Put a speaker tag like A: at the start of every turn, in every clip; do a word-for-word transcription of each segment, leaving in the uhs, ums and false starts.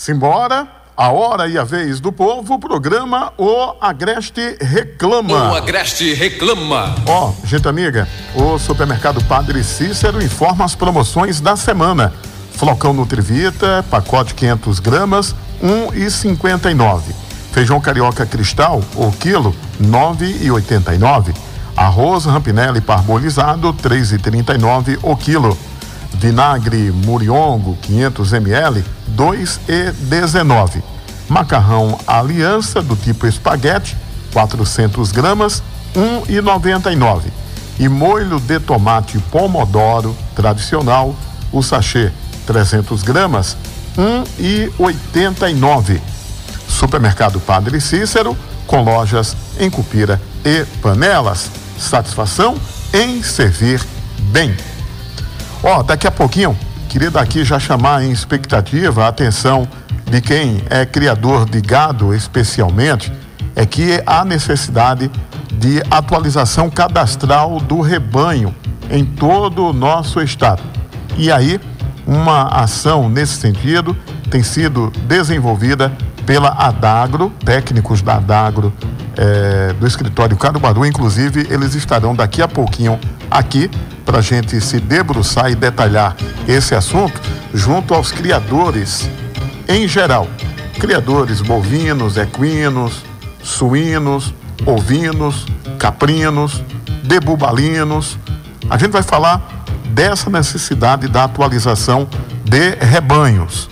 A: Simbora, a hora e a vez do povo, programa O Agreste Reclama.
B: O Agreste Reclama.
A: Ó, oh, gente amiga, o supermercado Padre Cícero informa as promoções da semana. Flocão Nutrivita, pacote quinhentas gramas, um real e cinquenta e nove. Feijão carioca cristal, o quilo, nove reais e oitenta e nove. Arroz Rampinelli parbolizado, três reais e trinta e nove o quilo. Vinagre Muriongo, quinhentos mililitros, dois reais e dezenove. Macarrão Aliança do tipo espaguete, quatrocentas gramas, um real e noventa e nove. E molho de tomate pomodoro tradicional, o sachê, trezentas gramas, um real e oitenta e nove. Supermercado Padre Cícero, com lojas em Cupira e Panelas. Satisfação em servir bem. Ó, oh, daqui a pouquinho, queria daqui já chamar em expectativa a atenção de quem é criador de gado, especialmente, é que há necessidade de atualização cadastral do rebanho em todo o nosso estado. E aí, uma ação nesse sentido tem sido desenvolvida pela Adagro, técnicos da Adagro, é, do escritório Caruaru. Inclusive, eles estarão daqui a pouquinho aqui para a gente se debruçar e detalhar esse assunto junto aos criadores em geral. Criadores bovinos, equinos, suínos, ovinos, caprinos, debubalinos. A gente vai falar dessa necessidade da atualização de rebanhos.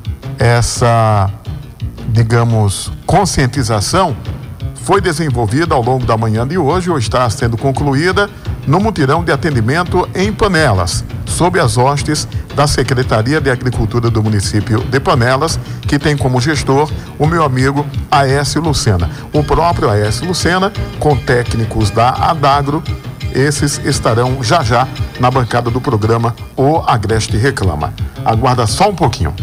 A: Essa, digamos, conscientização foi desenvolvida ao longo da manhã de hoje ou está sendo concluída no mutirão de atendimento em Panelas, sob as hostes da Secretaria de Agricultura do município de Panelas, que tem como gestor o meu amigo Aécio Lucena. O próprio Aécio Lucena, com técnicos da Adagro, esses estarão já já na bancada do programa O Agreste Reclama. Aguarda só um pouquinho.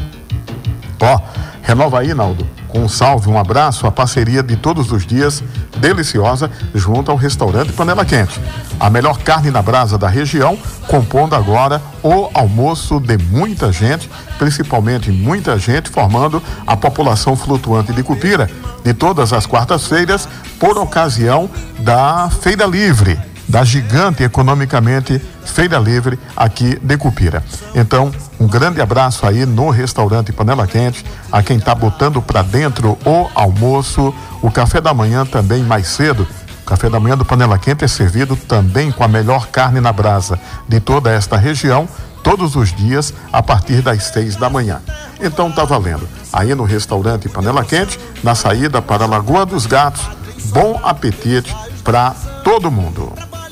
A: Ó, renova aí, Naldo, com um salve, um abraço, a parceria de todos os dias, deliciosa, junto ao restaurante Panela Quente. A melhor carne na brasa da região, compondo agora o almoço de muita gente, principalmente muita gente, formando a população flutuante de Cupira, de todas as quartas-feiras, por ocasião da Feira Livre, da gigante economicamente Feira Livre aqui de Cupira. Então, um grande abraço aí no restaurante Panela Quente, a quem está botando para dentro o almoço, o café da manhã também mais cedo. O café da manhã do Panela Quente é servido também com a melhor carne na brasa de toda esta região, todos os dias a partir das seis da manhã. Então tá valendo. Aí no restaurante Panela Quente, na saída para a Lagoa dos Gatos, bom apetite para todo mundo.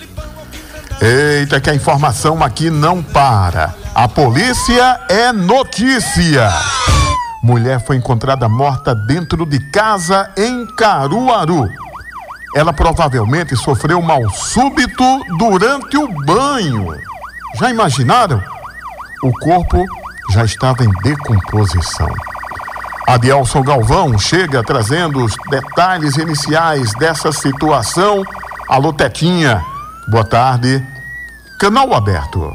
A: Eita, que a informação aqui não para. A polícia é notícia. Mulher foi encontrada morta dentro de casa em Caruaru. Ela provavelmente sofreu mal súbito durante o banho. Já imaginaram? O corpo já estava em decomposição. Adielson Galvão chega trazendo os detalhes iniciais dessa situação. Alô, Tetinha. Boa tarde. Canal aberto.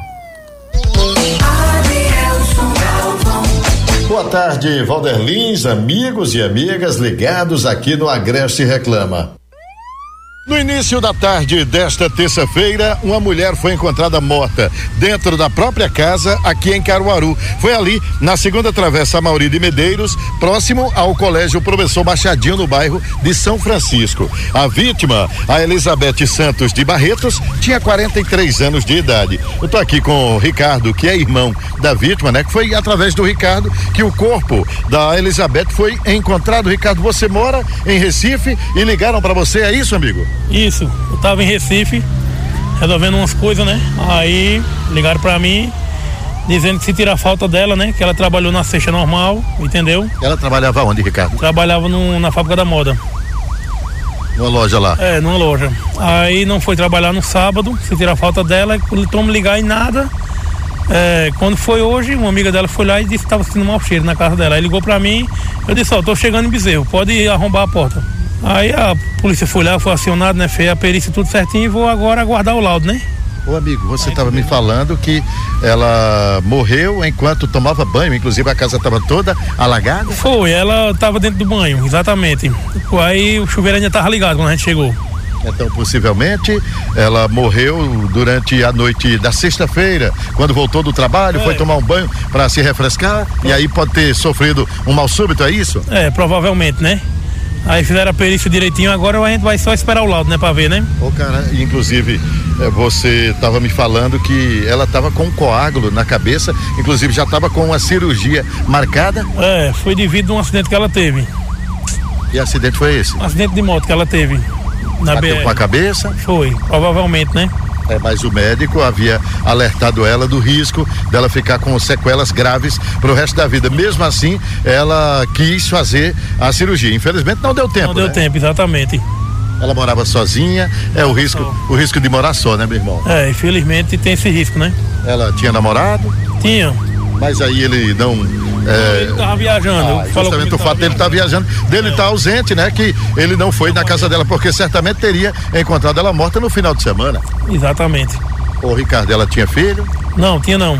C: Boa tarde, Valder Lins, amigos e amigas ligados aqui no Agreste Reclama. No início da tarde desta terça-feira, uma mulher foi encontrada morta dentro da própria casa aqui em Caruaru. Foi ali, na segunda travessa Amauri de Medeiros, próximo ao Colégio Professor Machadinho, no bairro de São Francisco. A vítima, a Elizabeth Santos de Barretos, tinha quarenta e três anos de idade. Eu tô aqui com o Ricardo, que é irmão da vítima, né? Que foi através do Ricardo que o corpo da Elizabeth foi encontrado. Ricardo, você mora em Recife e ligaram para você, é isso, amigo?
D: Isso, eu tava em Recife resolvendo umas coisas, né? Aí ligaram pra mim dizendo que se tirar a falta dela, né? Que ela trabalhou na cesta normal, entendeu?
C: Ela trabalhava onde, Ricardo?
D: Trabalhava no, na fábrica da moda.
C: Numa loja lá?
D: É, numa loja. Aí não foi trabalhar no sábado, se tirar a falta dela, tentou me ligar e nada. É, quando foi hoje, uma amiga dela foi lá e disse que estava sentindo mau cheiro na casa dela. Aí ligou pra mim, eu disse, ó, oh, tô chegando em Bezerro, pode arrombar a porta. Aí a polícia foi lá, foi acionada, né, fez a perícia tudo certinho e vou agora aguardar o laudo, né?
C: Ô amigo, você estava me falando que ela morreu enquanto tomava banho, inclusive a casa estava toda alagada?
D: Foi, ela estava dentro do banho, exatamente. Aí o chuveiro ainda estava ligado quando a gente chegou.
C: Então, possivelmente, ela morreu durante a noite da sexta-feira, quando voltou do trabalho, é. foi tomar um banho para se refrescar, é. e aí pode ter sofrido um mal súbito, é isso?
D: É, provavelmente, né? Aí fizeram a perícia direitinho, agora a gente vai só esperar o laudo, né, pra ver, né?
C: Ô, cara, inclusive, você tava me falando que ela tava com um coágulo na cabeça, inclusive já tava com uma cirurgia marcada?
D: É, foi devido a um acidente que ela teve.
C: Que acidente foi esse?
D: Um acidente de moto que ela teve. Na
C: Bateu
D: B R.
C: Com a cabeça?
D: Foi, provavelmente, né?
C: É, mas o médico havia alertado ela do risco dela ficar com sequelas graves pro resto da vida. Mesmo assim, ela quis fazer a cirurgia. Infelizmente não deu tempo.
D: Não deu
C: né?
D: tempo, exatamente.
C: Ela morava sozinha, é o risco, o risco de morar só, né, meu irmão?
D: É, infelizmente tem esse risco, né?
C: Ela tinha namorado?
D: Tinha.
C: Mas aí ele não... É...
D: Ele tava viajando.
C: Ah, justamente o fato dele estar tá viajando, dele estar tá ausente, né? Que ele não foi na casa dela, porque certamente teria encontrado ela morta no final de semana.
D: Exatamente.
C: Ô, Ricardo, ela tinha filho?
D: Não, tinha não.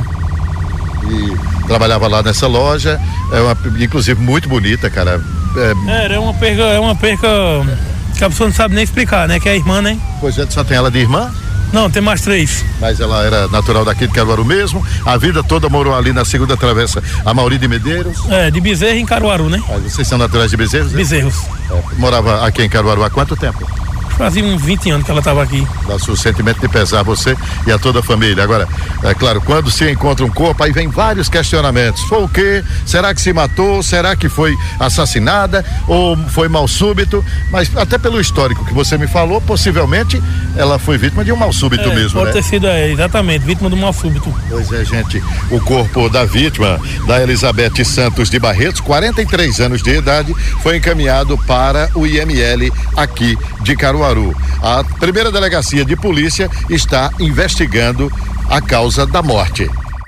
C: E trabalhava lá nessa loja, é uma, inclusive muito bonita, cara.
D: É, é, é uma perca, é uma perca que a pessoa não sabe nem explicar, né? Que é a irmã, né?
C: Pois é, só tem ela de irmã?
D: Não, tem mais três.
C: Mas ela era natural daqui de Caruaru mesmo, a vida toda morou ali na segunda travessa, a Mauri de Medeiros.
D: É, de Bezerro em Caruaru, né?
C: Mas vocês são naturais de Bezerros?
D: Bezerros.
C: É, morava aqui em Caruaru há quanto tempo?
D: Fazia uns vinte anos que ela estava aqui.
C: Dá o sentimento de pesar a você e a toda a família. Agora, é claro, quando se encontra um corpo, aí vem vários questionamentos. Foi o quê? Será que se matou? Será que foi assassinada? Ou foi mal súbito? Mas até pelo histórico que você me falou, possivelmente ela foi vítima de um mal súbito
D: é,
C: mesmo,
D: pode
C: né?
D: ter sido, é, exatamente, vítima de um mal súbito.
C: Pois é, gente. O corpo da vítima, da Elizabeth Santos de Barretos, quarenta e três anos de idade, foi encaminhado para o I M L aqui de Caruaru. A primeira delegacia de polícia está investigando a causa da morte.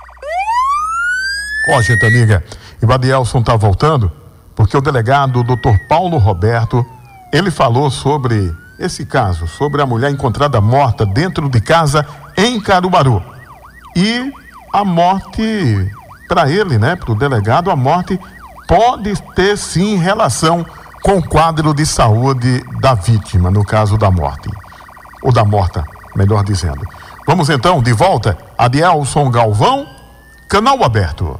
A: Ó, gente amiga, e o Adielson tá voltando porque o delegado doutor Paulo Roberto, ele falou sobre esse caso, sobre a mulher encontrada morta dentro de casa em Caruaru. E a morte, para ele, né, para o delegado, a morte pode ter sim relação com o quadro de saúde da vítima, no caso da morte. Ou da morta, melhor dizendo. Vamos então, de volta, Adielson Galvão, canal aberto.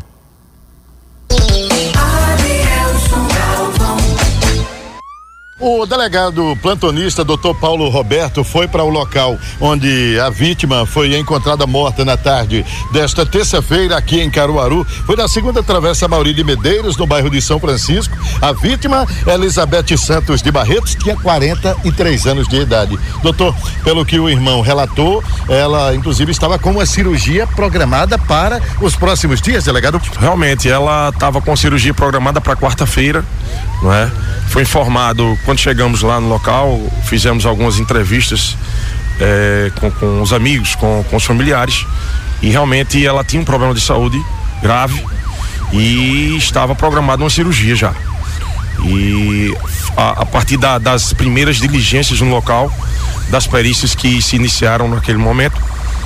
C: O delegado plantonista doutor Paulo Roberto foi para o local onde a vítima foi encontrada morta na tarde desta terça-feira aqui em Caruaru. Foi na segunda travessa Mauri de Medeiros, no bairro de São Francisco. A vítima, Elizabeth Santos de Barretos, tinha quarenta e três anos de idade. Doutor, pelo que o irmão relatou, ela inclusive estava com uma cirurgia programada para os próximos dias, delegado?
E: Realmente, ela estava com cirurgia programada para quarta-feira, não é? Foi informado quando chegamos lá no local, fizemos algumas entrevistas é, com, com os amigos, com, com os familiares, e realmente ela tinha um problema de saúde grave e estava programada uma cirurgia já. E a, a partir da, das primeiras diligências no local, das perícias que se iniciaram naquele momento,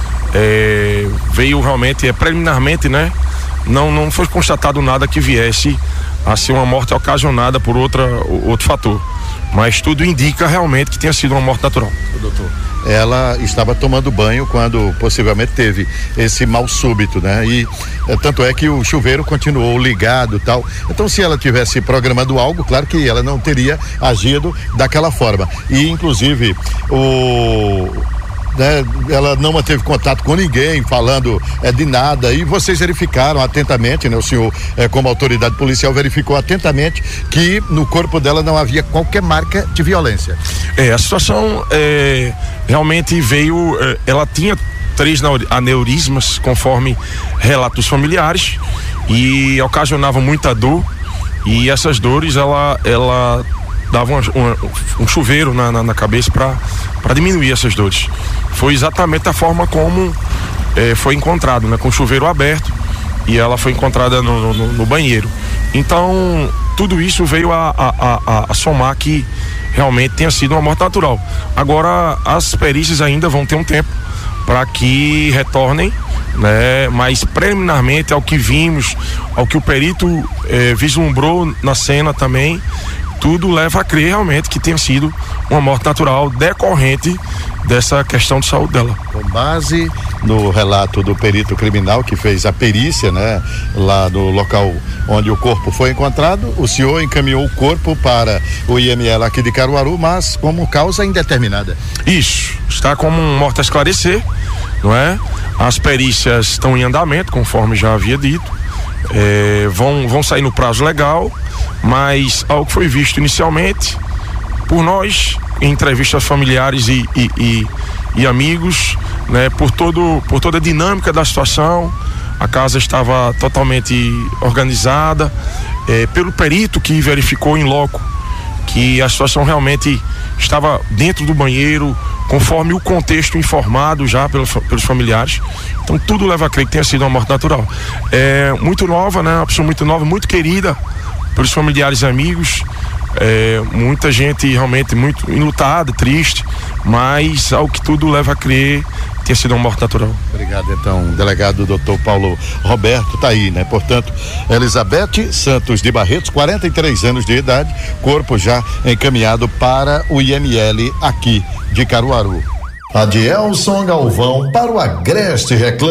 E: é, veio realmente, é, preliminarmente, né? Não, não foi constatado nada que viesse a ser uma morte ocasionada por outra, outro fator. Mas tudo indica realmente que tenha sido uma morte natural.
C: Doutor, ela estava tomando banho quando possivelmente teve esse mal súbito, né? E é, tanto é que o chuveiro continuou ligado e tal. Então, se ela tivesse programado algo, claro que ela não teria agido daquela forma. E, inclusive, o... Né, ela não manteve contato com ninguém falando é, de nada, e vocês verificaram atentamente, né, o senhor é, como autoridade policial verificou atentamente que no corpo dela não havia qualquer marca de violência.
E: É, a situação é, realmente veio, é, ela tinha três aneurismas conforme relatos familiares e ocasionava muita dor, e essas dores ela, ela dava uma, uma, um chuveiro na, na, na cabeça para diminuir essas dores. Foi exatamente a forma como eh, foi encontrado, né? Com o chuveiro aberto, e ela foi encontrada no, no, no banheiro. Então, tudo isso veio a, a, a, a somar que realmente tenha sido uma morte natural. Agora, as perícias ainda vão ter um tempo para que retornem, né? Mas preliminarmente ao que vimos, ao que o perito eh, vislumbrou na cena também, tudo leva a crer realmente que tenha sido uma morte natural decorrente dessa questão de saúde dela.
C: Com base no relato do perito criminal que fez a perícia, né, lá no local onde o corpo foi encontrado, o senhor encaminhou o corpo para o I M L aqui de Caruaru, mas como causa indeterminada.
E: Isso, está como um morte a esclarecer, não é? As perícias estão em andamento, conforme já havia dito, é, vão, vão sair no prazo legal, mas ao que foi visto inicialmente por nós, em entrevistas familiares e, e, e, e amigos, né, por, todo, por toda a dinâmica da situação, a casa estava totalmente organizada, é, pelo perito que verificou em loco que a situação realmente estava dentro do banheiro, conforme o contexto informado já pelos, pelos familiares. Então tudo leva a crer que tenha sido uma morte natural. É muito nova, né? Uma pessoa muito nova, muito querida pelos familiares e amigos. É, muita gente realmente muito enlutada, triste, mas ao que tudo leva a crer ter sido uma morte natural.
C: Obrigado, então, delegado doutor Paulo Roberto, tá aí, né? Portanto, Elizabeth Santos de Barretos, quarenta e três anos de idade, corpo já encaminhado para o I M L aqui de Caruaru. Adielson Galvão para o Agreste Reclama.